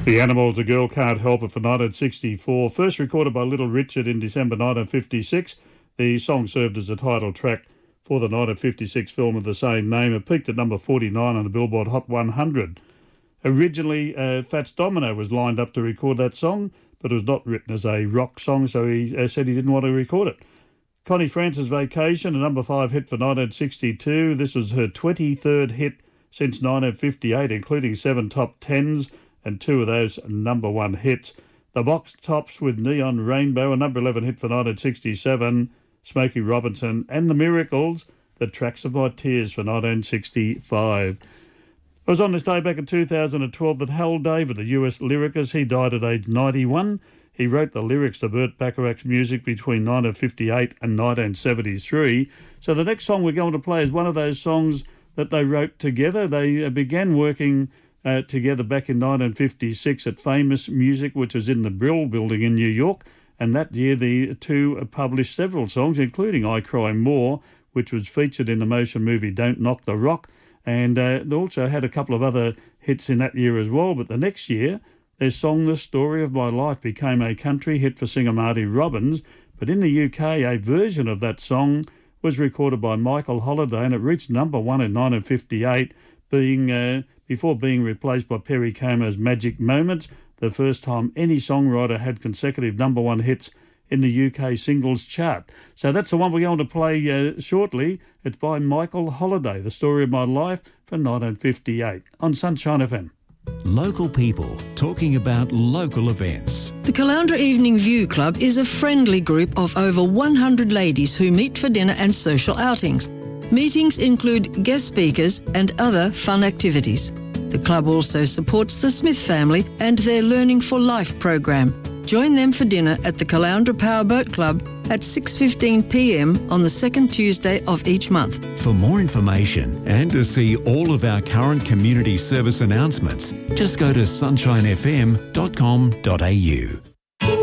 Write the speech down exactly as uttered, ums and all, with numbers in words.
The Animals, A Girl Can't Help It for nineteen sixty-four. First recorded by Little Richard in December nineteen fifty-six. The song served as a title track for the nineteen fifty-six film of the same name. It peaked at number forty-nine on the Billboard Hot one hundred. Originally, uh, Fats Domino was lined up to record that song, but it was not written as a rock song, so he uh, said he didn't want to record it. Connie Francis, Vacation, a number five hit for nineteen sixty-two. This was her twenty-third hit since nineteen fifty-eight, including seven top tens and two of those number one hits. The Box Tops with Neon Rainbow, a number eleven hit for nineteen sixty-seven. Smokey Robinson and The Miracles, The Tracks of My Tears for nineteen sixty-five. It was on this day back in two thousand twelve that Hal David, the U S lyricist, he died at age ninety-one. He wrote the lyrics to Burt Bacharach's music between nineteen fifty-eight and nineteen seventy-three. So the next song we're going to play is one of those songs that they wrote together. They began working uh, together back in nineteen fifty-six at Famous Music, which was in the Brill Building in New York. And that year the two published several songs, including I Cry More, which was featured in the motion movie Don't Knock the Rock. And uh, they also had a couple of other hits in that year as well. But the next year, their song The Story of My Life became a country hit for singer Marty Robbins. But in the U K, a version of that song was recorded by Michael Holiday, and it reached number one in nineteen fifty-eight, being uh, before being replaced by Perry Como's Magic Moments, the first time any songwriter had consecutive number one hits in the U K singles chart. So that's the one we're going to play uh, shortly. It's by Michael Holiday, The Story of My Life from nineteen fifty-eight on Sunshine F M. Local people talking about local events. The Caloundra Evening View Club is a friendly group of over one hundred ladies who meet for dinner and social outings. Meetings include guest speakers and other fun activities. The club also supports the Smith family and their Learning for Life program. Join them for dinner at the Caloundra Powerboat Club at six fifteen p m on the second Tuesday of each month. For more information and to see all of our current community service announcements, just go to sunshine f m dot com dot a u.